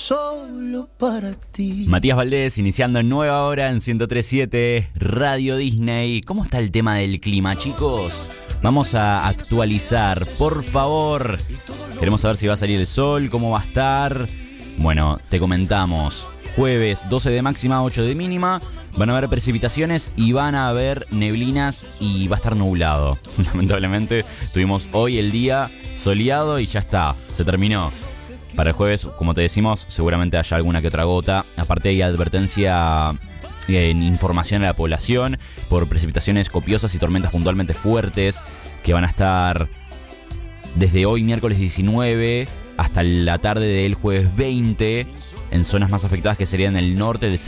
solo para ti. Matías Valdés iniciando nueva hora en 103.7 Radio Disney. ¿Cómo está el tema del clima, chicos? Vamos a actualizar, por favor. Queremos saber si va a salir el sol, cómo va a estar. Bueno, te comentamos. Jueves 12 de máxima, 8 de mínima. Van a haber precipitaciones y van a haber neblinas y va a estar nublado. Lamentablemente tuvimos hoy el día soleado y ya está, se terminó. Para el jueves, como te decimos, seguramente haya alguna que otra gota. Aparte hay advertencia en información a la población por precipitaciones copiosas y tormentas puntualmente fuertes que van a estar desde hoy miércoles 19 hasta la tarde del jueves 20 en zonas más afectadas que serían el norte, el